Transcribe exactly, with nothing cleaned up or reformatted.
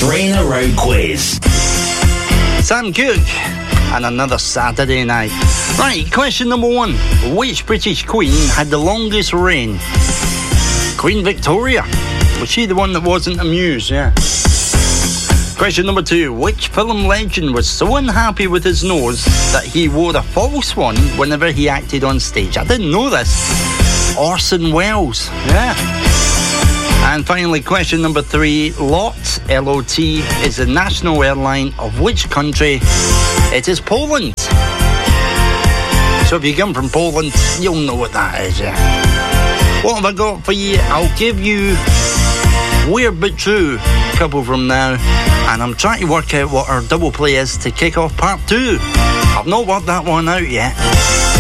Drainer Road quiz. Sam Cooke and another Saturday night. Right, question number one. Which British queen had the longest reign? Queen Victoria. Was she the one that wasn't amused? Yeah. Question number two. Which film legend was so unhappy with his nose that he wore a false one whenever he acted on stage? I didn't know this. Orson Welles. Yeah. And finally, question number three. LOT, L O T, is the national airline of which country? It is Poland. So if you come from Poland, you'll know what that is, yeah. What have I got for you? I'll give you Weird But True a couple from now. And I'm trying to work out what our double play is to kick off part two. I've not worked that one out yet.